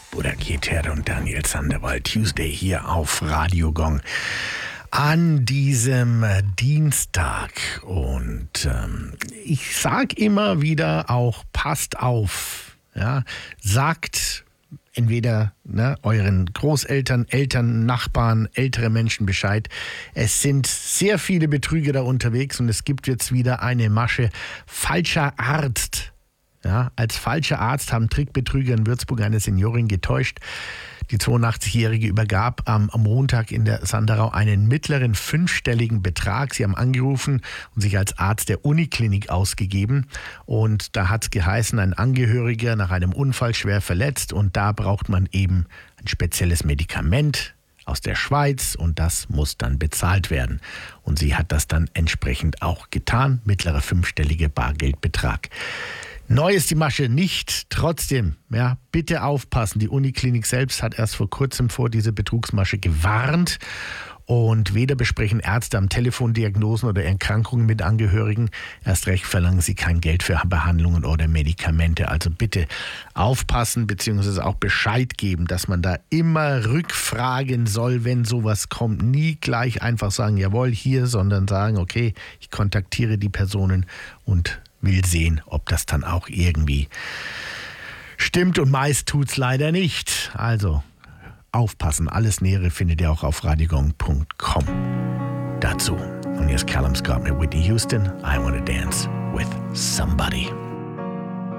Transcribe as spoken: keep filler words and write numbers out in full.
Buddha Keter und Daniel Sandoval, Tuesday hier auf Radio Gong an diesem Dienstag. Und ähm, ich sag immer wieder auch, passt auf, ja, sagt entweder ne, euren Großeltern, Eltern, Nachbarn, ältere Menschen Bescheid. Es sind sehr viele Betrüger da unterwegs und es gibt jetzt wieder eine Masche falscher Arzt. Ja, als falscher Arzt haben Trickbetrüger in Würzburg eine Seniorin getäuscht. Die zweiundachtzigjährige übergab am Montag in der Sanderau einen mittleren fünfstelligen Betrag. Sie haben angerufen und sich als Arzt der Uniklinik ausgegeben. Und da hat es geheißen, ein Angehöriger nach einem Unfall schwer verletzt. Und da braucht man eben ein spezielles Medikament aus der Schweiz und das muss dann bezahlt werden. Und sie hat das dann entsprechend auch getan. Mittlerer fünfstelliger Bargeldbetrag. Neu ist die Masche nicht, trotzdem, ja, bitte aufpassen. Die Uniklinik selbst hat erst vor kurzem vor dieser Betrugsmasche gewarnt und weder besprechen Ärzte am Telefon Diagnosen oder Erkrankungen mit Angehörigen. Erst recht verlangen sie kein Geld für Behandlungen oder Medikamente. Also bitte aufpassen bzw. auch Bescheid geben, dass man da immer rückfragen soll, wenn sowas kommt. Nie gleich einfach sagen, jawohl, hier, sondern sagen, okay, ich kontaktiere die Personen und will sehen, ob das dann auch irgendwie stimmt und meist tut's leider nicht. Also aufpassen, alles Nähere findet ihr auch auf radiogong punkt com dazu. Und hier ist Callum Scott mit Whitney Houston, I Wanna Dance with Somebody.